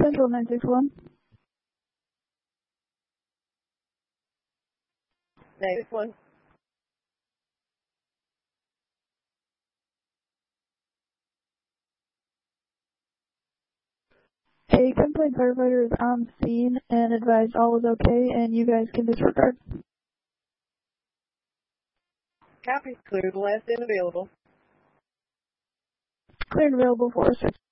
Central 961. 961. A complaint firefighter is on scene and advised all is okay and you guys can disregard. Copy. Clear the last end available. Clear and available for 6.